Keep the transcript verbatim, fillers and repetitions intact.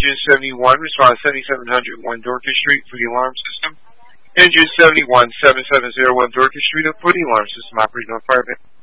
Engine seventy-one, respond seventy-seven hundred one Dorcas Street for the alarm system. Engine seventy-one, seven seven zero one Dorcas Street for the alarm system operating on fire.